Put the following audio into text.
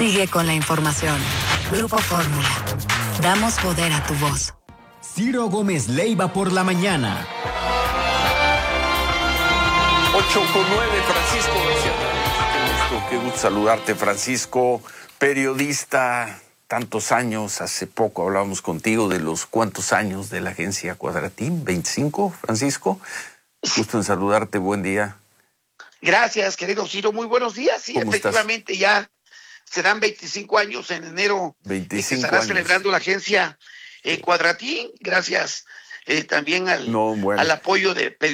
Sigue con la información. Grupo Fórmula. Damos poder a tu voz. Ciro Gómez Leiva por la mañana. 8:09, Francisco García. Qué gusto saludarte, Francisco, periodista, tantos años. Hace poco hablábamos contigo de los cuántos años de la agencia Cuadratín, 25, Francisco. Gusto en saludarte, buen día. Gracias, querido Ciro, muy buenos días. Sí, efectivamente, ya serán 25 años en enero. 25 que estará años. celebrando la agencia Cuadratín, gracias también al apoyo de